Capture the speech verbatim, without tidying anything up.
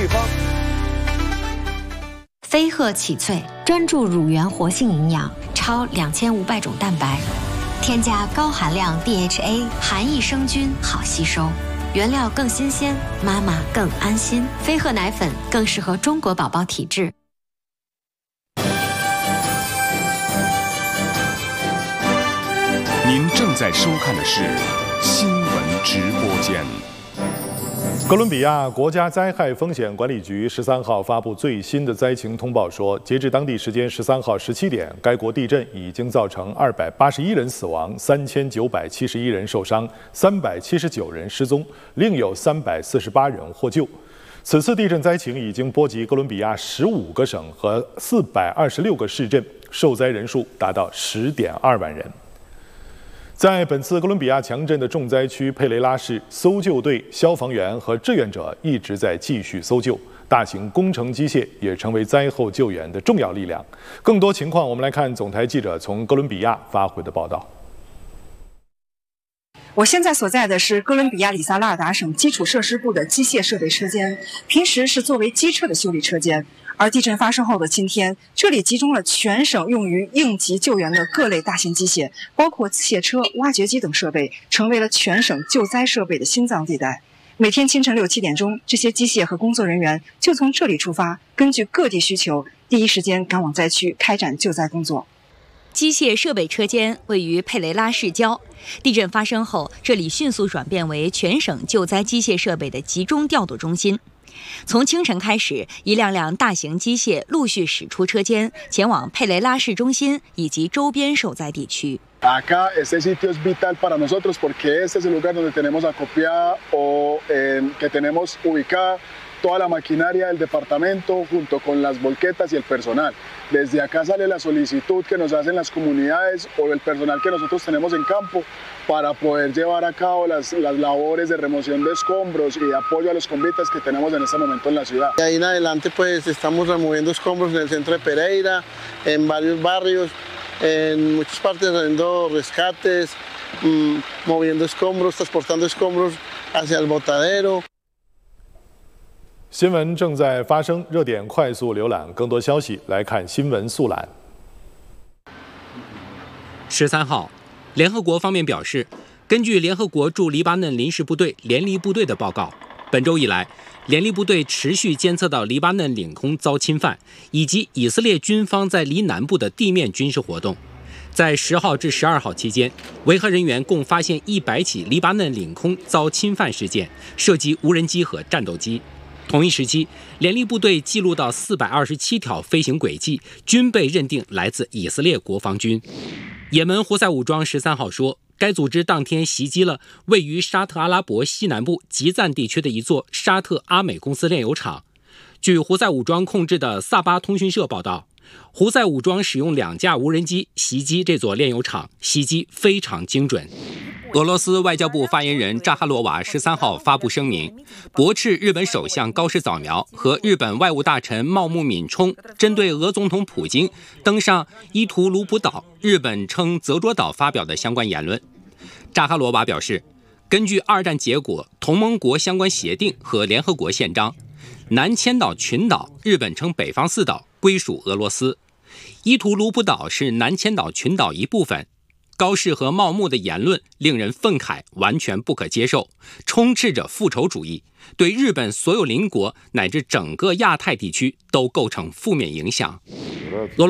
配方。 飞鹤启萃专注乳源活性营养，超两千五百种蛋白，添加高含量 D H A， 含益生菌，好吸收。原料更新鲜，妈妈更安心。飞鹤奶粉更适合中国宝宝体质。 您正在收看的是新闻直播间。 哥伦比亚国家灾害风险管理局十三号发布最新的灾情通报说，截至当地时间十三号十七点，该国地震已经造成二百八十一人死亡，三千九百七十一人受伤，三百七十九人失踪，另有三百四十八人获救。此次地震灾情已经波及哥伦比亚十五个省和四百二十六个市镇，受灾人数达到十点二万人。在本次哥伦比亚强震的重灾区佩雷拉市，搜救队、消防员和志愿者一直在继续搜救，大型工程机械也成为灾后救援的重要力量。更多情况，我们来看总台记者从哥伦比亚发回的报道。 我现在所在的是哥伦比亚里萨拉尔达省基础设施部的机械设备车间，平时是作为机车的修理车间。而地震发生后的今天，这里集中了全省用于应急救援的各类大型机械，包括卸车、挖掘机等设备，成为了全省救灾设备的心脏地带。每天清晨六七点钟，这些机械和工作人员就从这里出发，根据各地需求，第一时间赶往灾区开展救灾工作。 机械设备车间位于佩雷拉市郊，地震发生后，这里迅速转变为全省救灾机械设备的集中调度中心。从清晨开始，一辆辆大型机械陆续驶出车间，前往佩雷拉市中心以及周边受灾地区。 Acá este sitio es vital para nosotros porque este es el lugar donde tenemos acopiada o eh, que tenemos ubicada toda la maquinaria del departamento junto con las volquetas y el personal. Desde acá sale la solicitud que nos hacen las comunidades o el personal que nosotros tenemos en campo para poder llevar a cabo las, las labores de remoción de escombros y de apoyo a los convites que tenemos en este momento en la ciudad. De ahí en adelante pues estamos removiendo escombros en el centro de Pereira, en varios barrios, en muchas partes haciendo rescates, mmm, moviendo escombros, transportando escombros hacia el botadero。 新闻正在发生，热点快速浏览，更多消息来看新闻速览。 十三号，联合国方面表示，根据联合国驻黎巴嫩临时部队联黎部队的报告，本周以来，联黎部队持续监测到黎巴嫩领空遭侵犯，以及以色列军方在黎南部的地面军事活动。在十号至十二号期间，维和人员共发现一百起黎巴嫩领空遭侵犯事件，涉及无人机和战斗机。同一时期，联黎部队记录到四百二十七条飞行轨迹，均被认定来自以色列国防军。也门胡塞武装十三号说，该组织当天袭击了位于沙特阿拉伯西南部吉赞地区的一座沙特阿美公司炼油厂。据胡塞武装控制的萨巴通讯社报道，胡塞武装使用两架无人机袭击这座炼油厂，袭击非常精准。俄罗斯外交部发言人扎哈罗娃十三号发布声明，驳斥日本首相高市早苗和日本外务大臣茂木敏充针对俄总统普京登上伊图卢普岛（日本称泽卓岛）发表的相关言论。扎哈罗娃表示，根据二战结果、同盟国相关协定和联合国宪章，南千岛群岛（日本称北方四岛）归属俄罗斯，伊图卢普岛是南千岛群岛一部分。高市和茂木的言论令人愤慨，完全不可接受，充斥着复仇主义，对日本所有邻国乃至整个亚太地区都构成负面影响。俄罗